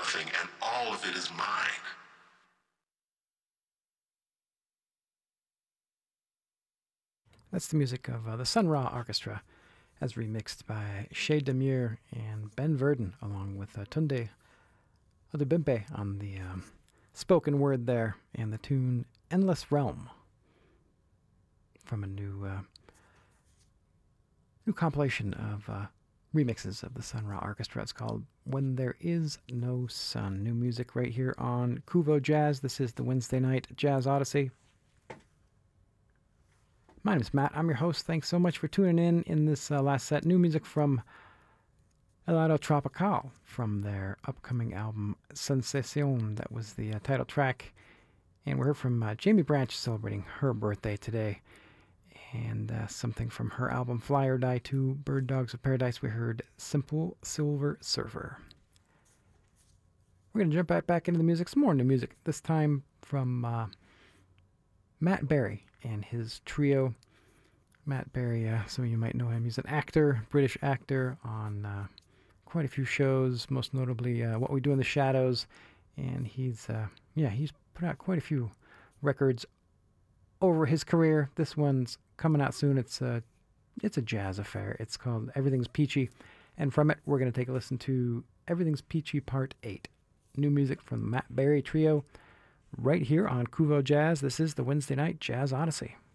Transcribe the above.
nothing, and all of it is mine. That's the music of the Sun Ra Orchestra, as remixed by Shay Demure and Ben Verdon, along with Tunde Odubimpe on the spoken word there, and the tune Endless Realm from a new compilation of remixes of the Sun Ra Orchestra. It's called When There Is No Sun. New music right here on Kuvo Jazz. This is the Wednesday night Jazz Odyssey. My name is Matt. I'm your host. Thanks so much for tuning in this last set. New music from Helado Tropical from their upcoming album Sensacion. That was the title track. And we heard from Jamie Branch celebrating her birthday today. And something from her album Fly or Die 2, Bird Dogs of Paradise. We heard Simple Silver Surfer. We're going to jump right back into the music. Some more new music. This time from Matt Berry and his trio. Matt Berry, some of you might know him. He's an actor, British actor on quite a few shows, most notably What We Do in the Shadows. And he's put out quite a few records over his career. This one's coming out soon. It's a jazz affair. It's called Everything's Peachy. And from it, we're going to take a listen to Everything's Peachy Part 8. New music from the Matt Berry Trio right here on Kuvo Jazz. This is the Wednesday Night Jazz Odyssey.